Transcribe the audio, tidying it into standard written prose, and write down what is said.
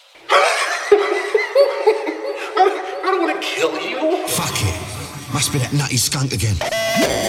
I don't want to kill you. Fuck it. Must be that nutty skunk again.